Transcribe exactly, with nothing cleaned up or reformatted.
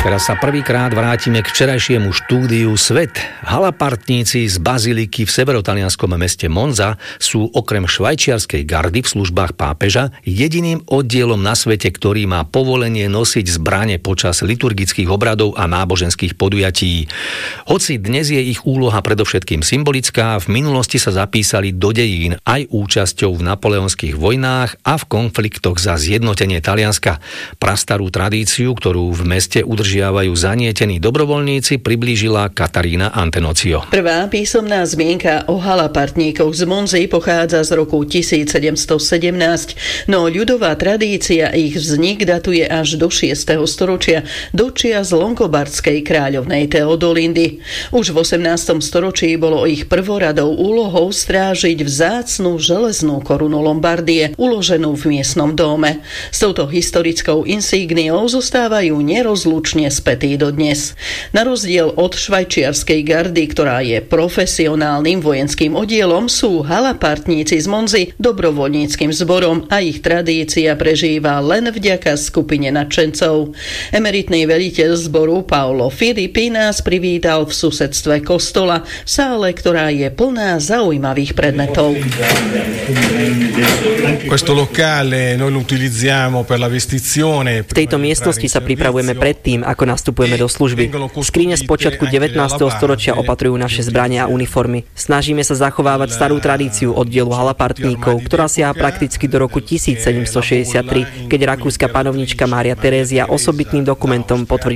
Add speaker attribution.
Speaker 1: Teraz sa prvýkrát vrátime k včerajšiemu štúdiu Svet. Halapartníci z baziliky v severotalianskom meste Monza sú okrem švajčiarskej gardy v službách pápeža jediným oddielom na svete, ktorý má povolenie nosiť zbrane počas liturgických obradov a náboženských podujatí. Hoci dnes je ich úloha predovšetkým symbolická, v minulosti sa zapísali do dejín aj účasťou v napoleonských vojnách a v konfliktoch za zjednotenie Talianska. Prastarú tradíciu, ktorú v meste udrží žiavajú zanietení dobrovoľníci, priblížila Katarína Antenozio.
Speaker 2: Prvá písomná zmienka o halapartníkoch z Monzy pochádza z roku tisícsedemstosedemnásť, no ľudová tradícia ich vznik datuje až do šiesteho storočia, do čias longobardskej kráľovnej Teodolindy. Už v osemnástom storočí bolo ich prvoradou úlohou strážiť vzácnu železnú korunu Lombardie, uloženú v miestnom dome. S touto historickou insígniou zostávajú nerozlučne spätý dodnes. Na rozdiel od švajčiarskej gardy, ktorá je profesionálnym vojenským oddielom, sú halapartníci z Monzy dobrovoľníckym zborom a ich tradícia prežíva len vďaka skupine nadšencov. Emeritný veliteľ zboru Paolo Filippi nás privítal v susedstve kostola, v sále, ktorá je plná zaujímavých predmetov.
Speaker 3: V tejto miestnosti sa pripravujeme predtým, ako nastupujeme do služby. Skrine z počiatku devätnásteho storočia opatrujú naše zbrane a uniformy. Snažíme sa zachovávať starú tradíciu oddielu halapartníkov, ktorá siaha prakticky do roku tisícsedemstošesťdesiattri, keď rakúska panovnička Mária Terézia osobitným dokumentom potvrdila